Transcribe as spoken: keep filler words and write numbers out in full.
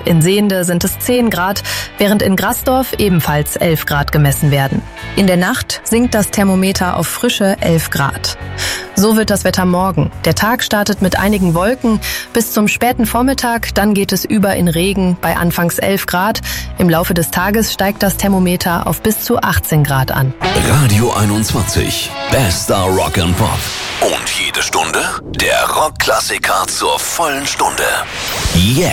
In Sehnde sind es zehn Grad, während in Grassdorf ebenfalls elf Grad gemessen werden. In der Nacht sinkt das Thermometer auf frische elf Grad. So wird das Wetter morgen. Der Tag startet mit einigen Wolken bis zum späten Vormittag, dann geht es über in Regen bei anfangs elf Grad. Im Laufe des Tages steigt das Thermometer auf bis zu achtzehn Grad an. Radio einundzwanzig, bester Rock and Pop. Und jede Stunde der Rockklassiker zur vollen Stunde. Jetzt.